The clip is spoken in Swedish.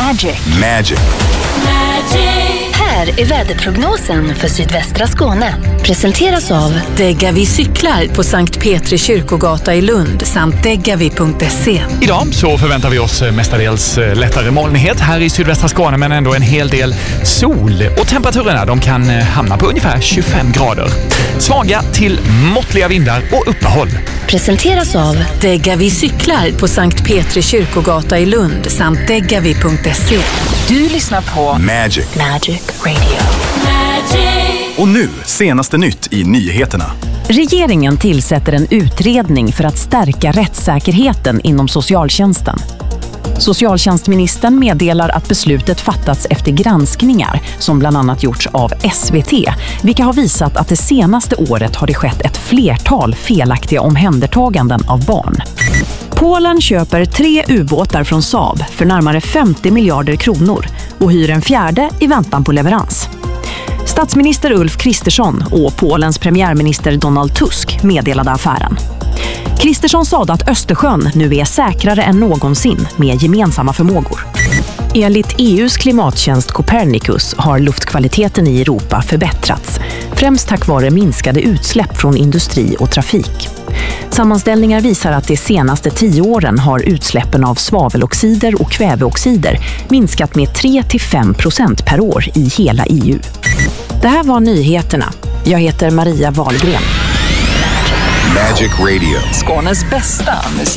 Magic. Här är väderprognosen för sydvästra Skåne. Presenteras av Degavi cyklar på Sankt Petri kyrkogata i Lund samt degavi.se. Idag så förväntar vi oss mestadels lättare molnighet här i sydvästra Skåne, men ändå en hel del sol. Och temperaturerna de kan hamna på ungefär 25 grader. Svaga till måttliga vindar och uppehåll. Presenteras av Degavi cyklar på Sankt Petri kyrkogata i Lund samt degavi.se. Du lyssnar på Magic Radio. Och nu, senaste nytt i nyheterna. Regeringen tillsätter en utredning för att stärka rättssäkerheten inom socialtjänsten. Socialtjänstministern meddelar att beslutet fattats efter granskningar som bland annat gjorts av SVT, vilka har visat att det senaste året har det skett ett flertal felaktiga omhändertaganden av barn. Polen köper 3 ubåtar från Saab för närmare 50 miljarder kronor och hyr en 4:e i väntan på leverans. Statsminister Ulf Kristersson och Polens premiärminister Donald Tusk meddelade affären. Kristersson sa att Östersjön nu är säkrare än någonsin med gemensamma förmågor. Enligt EUs klimattjänst Copernicus har luftkvaliteten i Europa förbättrats, främst tack vare minskade utsläpp från industri och trafik. Sammanställningar visar att de senaste 10 åren har utsläppen av svaveloxider och kväveoxider minskat med 3-5% per år i hela EU. Det här var nyheterna. Jag heter Maria Wahlgren. Magic Radio. Skånes bästa musik.